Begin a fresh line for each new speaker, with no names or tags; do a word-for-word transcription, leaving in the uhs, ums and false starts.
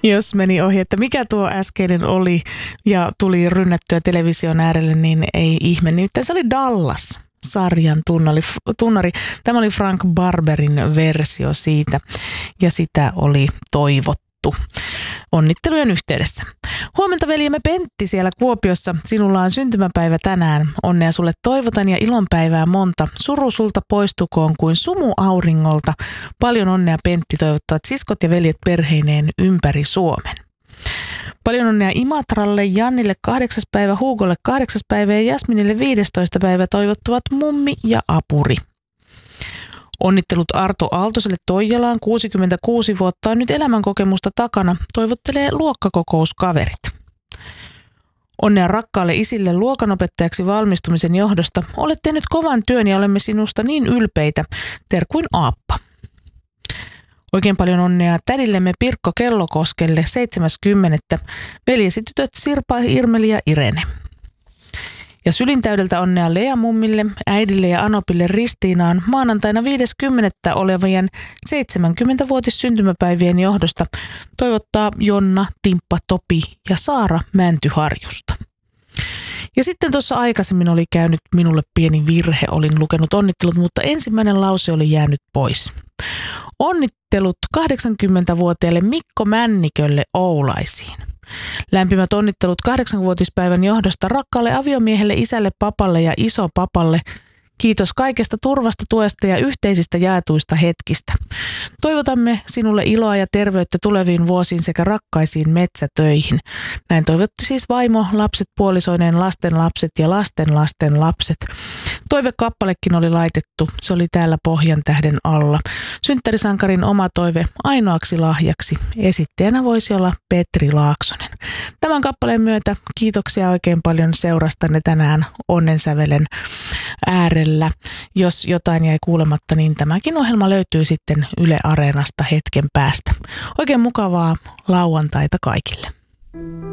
Jos meni ohi, että mikä tuo äskeinen oli ja tuli rynnättyä television äärelle, niin ei ihme. Nimittäin se oli Dallas. Sarjan tunnari, tunnari. Tämä oli Frank Barberin versio siitä ja sitä oli toivottu onnittelujen yhteydessä. Huomenta veljemme Pentti siellä Kuopiossa. Sinulla on syntymäpäivä tänään. Onnea sulle toivotan ja ilonpäivää monta. Suru sulta poistukoon kuin sumu auringolta. Paljon onnea Pentti toivottavat siskot ja veljet perheineen ympäri Suomen. Paljon onnea Imatralle, Jannille kahdeksas päivä, Huugolle kahdeksas päivä ja Jasminille viidestoista päivä toivottavat mummi ja apuri. Onnittelut Arto Aaltoselle Toijalaan, kuusikymmentäkuusi vuotta on nyt elämänkokemusta takana, toivottelee luokkakokouskaverit. Onnea rakkaalle isille luokanopettajaksi valmistumisen johdosta. Olet tehnyt kovan työn ja olemme sinusta niin ylpeitä. Terkuin Aappa. Oikein paljon onnea tädillemme Pirkko Kellokoskelle seitsemäs kymmenettä veljesi tytöt Sirpa, Irmeli ja Irene. Ja sylintäydeltä onnea Lea mummille, äidille ja Anopille Ristiinaan maanantaina viides kymmenettä olevien seitsemänkymmentävuotis syntymäpäivien johdosta toivottaa Jonna, Timppa, Topi ja Saara Mäntyharjusta. Ja sitten tuossa aikaisemmin oli käynyt minulle pieni virhe, olin lukenut onnittelut, mutta ensimmäinen lause oli jäänyt pois. Onnittelut kahdeksankymmentävuotiaalle Mikko Männikölle Oulaisiin. Lämpimät onnittelut kahdeksanvuotispäivän johdosta rakkaalle aviomiehelle, isälle, papalle ja isopapalle. Kiitos kaikesta turvasta, tuesta ja yhteisistä jaetuista hetkistä. Toivotamme sinulle iloa ja terveyttä tuleviin vuosiin sekä rakkaisiin metsätöihin. Näin toivotti siis vaimo, lapset, puolisoineen, lasten lapset ja lasten lasten lapset. Toivekappalekin oli laitettu, se oli täällä Pohjan tähden alla. Synttärisankarin oma toive ainoaksi lahjaksi. Esittäjänä voisi olla Petri Laaksonen. Tämän kappaleen myötä kiitoksia oikein paljon seurastanne tänään Onnensävelen äärellä. Jos jotain jäi kuulematta, niin tämäkin ohjelma löytyy sitten Yle Areenasta hetken päästä. Oikein mukavaa lauantaita kaikille.